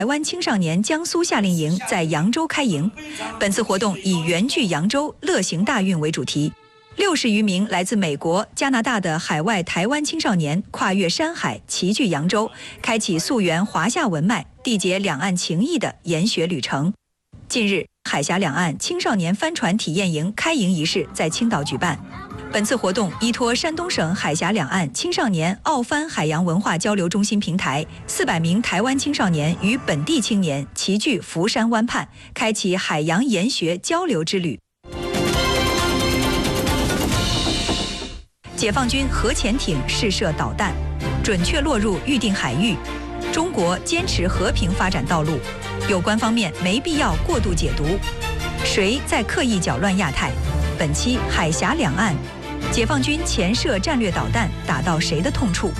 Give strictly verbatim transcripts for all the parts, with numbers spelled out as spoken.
台湾青少年江苏夏令营在扬州开营。本次活动以圆聚扬州，乐行大运为主题。六十余名来自美国、加拿大的海外台湾青少年跨越山海，齐聚扬州，开启溯源华夏文脉、缔结两岸情谊的研学旅程。近日，海峡两岸青少年帆船体验营开营仪式在青岛举办。本次活动依托山东省海峡两岸青少年澳帆海洋文化交流中心平台，四百名台湾青少年与本地青年齐聚福山湾畔，开启海洋研学交流之旅。解放军核潜艇试射导弹，准确落入预定海域。中国坚持和平发展道路，有关方面没必要过度解读。谁在刻意搅乱亚太？本期海峡两岸。解放军潜射战略导弹打到谁的痛处？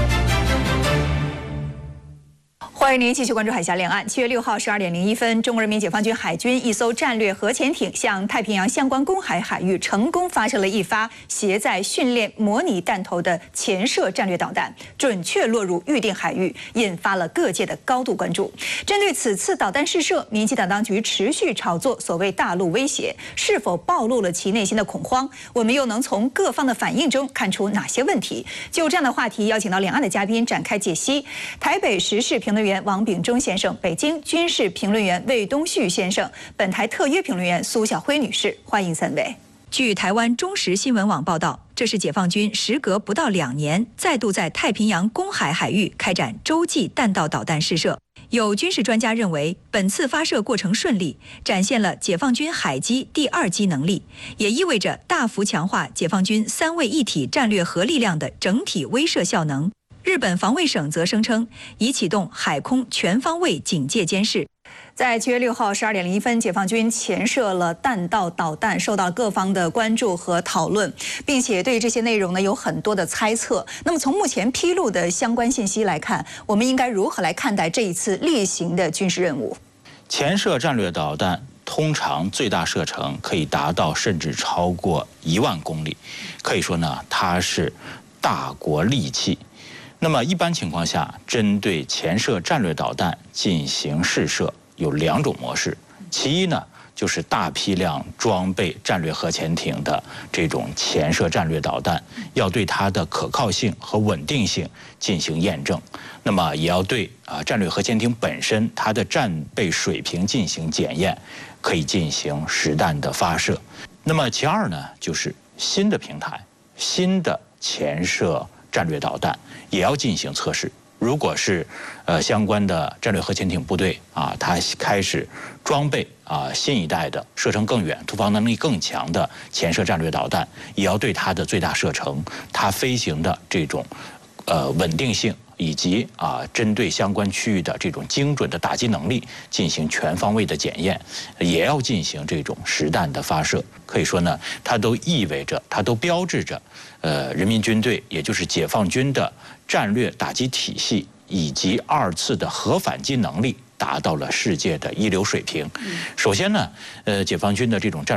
欢迎您继续关注海峡两岸。七月六号十二点零一分，中国人民解放军海军一艘战略核潜艇向太平洋相关公海海域成功发射了一发携载训练模拟弹头的潜射战略导弹，准确落入预定海域，引发了各界的高度关注。针对此次导弹试射，民进党当局持续炒作所谓大陆威胁，是否暴露了其内心的恐慌？我们又能从各方的反应中看出哪些问题？就这样的话题，邀请到两岸的嘉宾展开解析。台北时事评论员王炳忠先生，北京军事评论员魏东旭先生，本台特约评论员苏晓辉女士，欢迎三位。据台湾中时新闻网报道，这是解放军时隔不到两年，再度在太平洋公海海域开展洲际弹道导弹试射。有军事专家认为，本次发射过程顺利，展现了解放军海基第二机能力，也意味着大幅强化解放军三位一体战略核力量的整体威慑效能。日本防卫省则声称，已启动海空全方位警戒监视。在七月六号十二点零一分，解放军潜射了弹道导弹，受到各方的关注和讨论，并且对这些内容呢有很多的猜测。那么从目前披露的相关信息来看，我们应该如何来看待这一次例行的军事任务？ 潜射战略导弹通常最大射程可以达到甚至超过一万公里，可以说呢，它是大国利器。那么一般情况下，针对潜射战略导弹进行试射有两种模式。其一呢，就是大批量装备战略核潜艇的这种潜射战略导弹，要对它的可靠性和稳定性进行验证。那么也要对啊战略核潜艇本身它的战备水平进行检验，可以进行实弹的发射。那么其二呢，就是新的平台，新的潜射战略导弹也要进行测试。如果是呃相关的战略核潜艇部队啊，它开始装备啊新一代的射程更远、突防能力更强的潜射战略导弹，也要对它的最大射程、它飞行的这种呃稳定性，以及啊针对相关区域的这种精准的打击能力进行全方位的检验，也要进行这种实弹的发射。可以说呢，它都意味着，它都标志着，呃，人民军队也就是解放军的战略打击体系以及二次的核反击能力达到了世界的一流水平。首先呢，呃，解放军的这种战